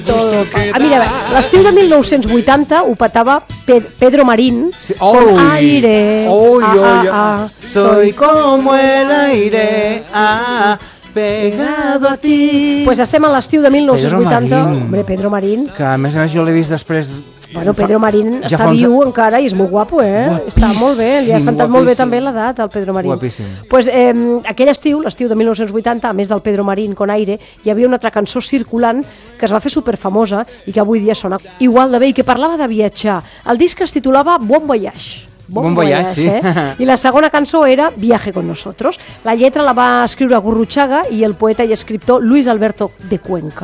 Mira, l'estiu de 1980 ho petava Pedro Marín con Aire. Soy como el aire, pegado a ti. Pues estem a l'estiu de 1980. Hombre, Pedro Marín. Que a més jo l'he vist després. Bueno, Pedro Marín està viu encara i és molt guapo, Està molt bé, li ha sentat molt bé també l'edat al Pedro Marín. Guapíssim. Pues aquell estiu, l'estiu de 1980, a més del Pedro Marín con Aire, hi havia una altra cançó circulant que es va fer superfamosa i que avui dia sona igual de bé i que parlava de viatjar. El disc es titulava Bon Voyage. Bon Voyage, sí. I la segona cançó era Viaje con nosotros. La lletra la va escriure Gurruchaga i el poeta i escriptor Luis Alberto de Cuenca.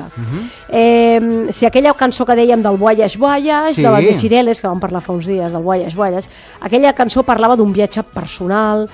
Si aquella cançó que dèiem del Voyage, Voyage, de la de Cireles, que vam parlar fa uns dies del Voyage, Voyage, aquella cançó parlava d'un viatge personal,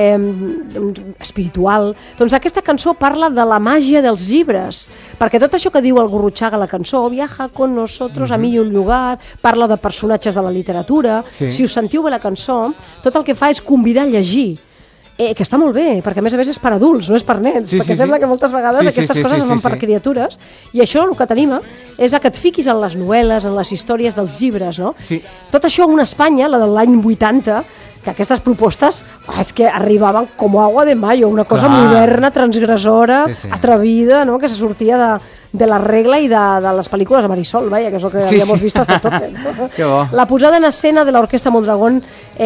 espiritual. Doncs aquesta cançó parla de la màgia dels llibres, perquè tot això que diu el Gurruchaga a la cançó, viaja con nosotros a mil lugar, parla de personatges de la literatura. Si us sentiu bé la cançó, tot el que fa és convidar a llegir, que està molt bé, perquè a més és per adults, no és per nens, perquè sembla que moltes vegades aquestes coses es fan per criatures, i això el que t'anima és a que et fiquis en les novel·les, en les històries dels llibres, no? Tot això a una Espanya, la de l'any 80, que aquestes propostes és que arribaven com agua de mayo, una cosa moderna, transgressora, atrevida, no? Que se sortia de la regla i de les pel·lícules de Marisol, vaja, que és el que havíem vist hasta tot. Que bo. La posada en escena de l'Orquestra Mondragón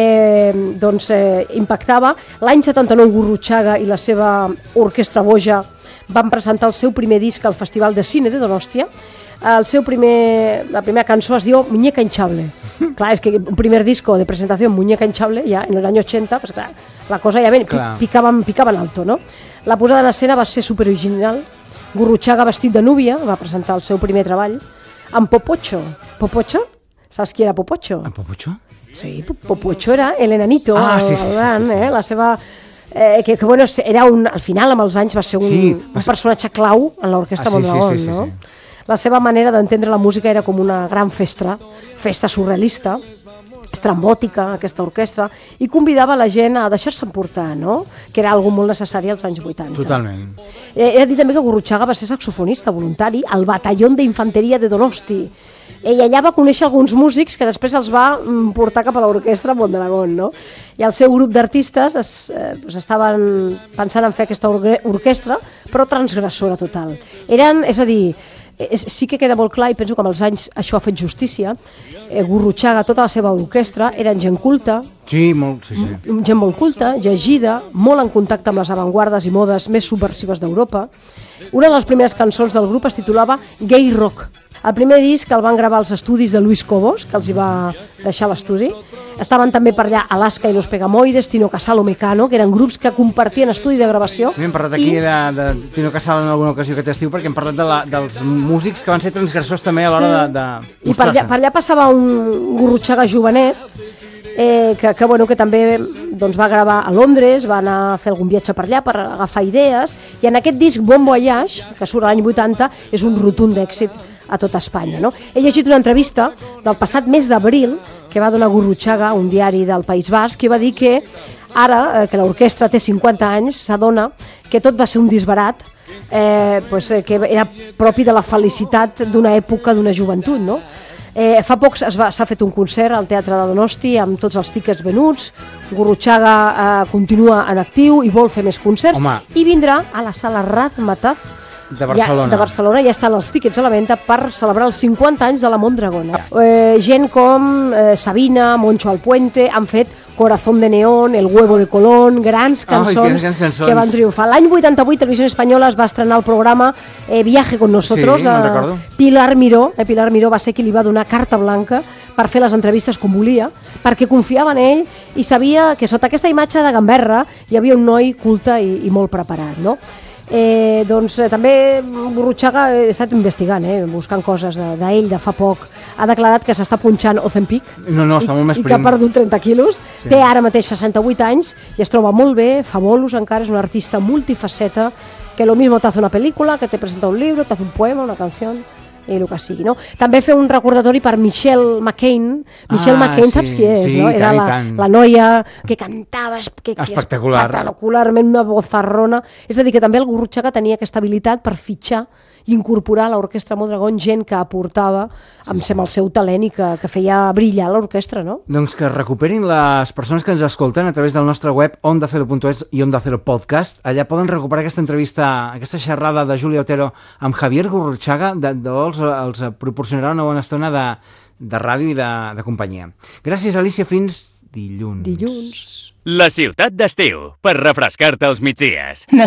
impactava. L'any 79 Gurruchaga i la seva orquestra boja van presentar el seu primer disc al Festival de Cine de Donòstia. La primera cançó es diu Muñeca Hinchable. Clar, és que un primer disco de presentació Muñeca Hinchable, ja en l'any 80, pues clar, la cosa ja picaven alto, no? La posada en escena va ser superoriginal. Gurruchaga vestit de núvia va presentar el seu primer treball amb Popocho. Popocho? Saps qui era Popocho? En Popocho? Sí, Popocho era el enanito, sí. la seva... que bueno, al final amb els anys va ser un personatge clau en l'Orquestra Mondragón, no? La seva manera d'entendre la música era com una gran festa surrealista, estrambòtica, aquesta orquestra, i convidava la gent a deixar-se emportar, no? Que era algo molt necessari als anys 80. Totalment. He de dir també que Gurruchaga va ser saxofonista voluntari al Batallón d'Infanteria de Donosti. I allà va conèixer alguns músics que després els va portar cap a l'Orquestra Mondragón, no? I el seu grup d'artistes estaven pensant en fer aquesta orquestra, però transgressora total. És a dir, sí que queda molt clar, i penso que amb els anys això ha fet justícia, Gurruchaga, tota la seva orquestra, eren gent culta, gent molt culta, llegida, molt en contacte amb les avantguardes i modes més subversives d'Europa. Una de les primeres cançons del grup es titulava Gay Rock. El primer disc el van gravar als estudis de Luis Cobos, que els hi va deixar l'estudi. Estaven també per allà Alaska i Los Pegamoides, Tino Casal o Mecano, que eren grups que compartien estudi de gravació. Hem parlat aquí de Tino Casal en alguna ocasió aquest estiu, perquè hem parlat dels músics que van ser transgressors també a l'hora de mostrar-se. I per allà passava un Gurruchaga jovenet, que també va gravar a Londres, va anar a fer algun viatge per allà per agafar idees, i en aquest disc Bon Voyage, que surt l'any 80, és un rotund d'èxit a tota Espanya, no? He llegit una entrevista del passat mes d'abril que va donar Gurruchaga a un diari del País Basc, que va dir que ara que l'orquestra té 50 anys s'adona que tot va ser un disbarat, que era propi de la felicitat d'una època, d'una joventut, no? Fa poc s'ha fet un concert al Teatre de Donosti amb tots els tíquets venuts. Gurruchaga continua en actiu i vol fer més concerts. I vindrà a la Sala Razmataz de Barcelona. Ja estan els tíquets a la venda per celebrar els 50 anys de la Mondragón. Gent com Sabina, Moncho Alpuente han fet Corazón de Neón, El Huevo de Colón, grans cançons que van triomfar. L'any 88 Televisió Espanyola es va estrenar el programa Viaje con nosotros de Pilar Miró. Pilar Miró va ser qui li va donar carta blanca per fer les entrevistes com volia, perquè confiava en ell i sabia que sota aquesta imatge de gamberra hi havia un noi culte i molt preparat, no? També Gurruchaga ha estat investigant, buscant coses d'ell de fa poc. Ha declarat que s'està punxant Ozempic i que ha perdut 30 quilos. Té ara mateix 68 anys i es troba molt bé, fa bolos encara, és un artista multifaceta que lo mismo te hace una película, que te presenta un libro, te hace un poema, una canción i el que sigui, no? També fer un recordatori per Michelle McCain. Michelle McCain, saps qui és, no? Era la noia que cantava espectacularment, una vozarrona. És a dir, que també el Gurruchaga tenia aquesta habilitat per fitxar incorporar a l'Orquestra Mondragón gent que aportava amb el seu talent i que feia brillar l'orquestra, no? Doncs que recuperin les persones que ens escolten a través del nostre web ondacero.es i Onda Cero Podcast. Allà poden recuperar aquesta entrevista, aquesta xerrada de Júlia Otero amb Javier Gurruchaga, els proporcionarà una bona estona de ràdio i de companyia. Gràcies, Alicia, fins dilluns. Dilluns. La ciutat d'estiu, per refrescar-te els migdies.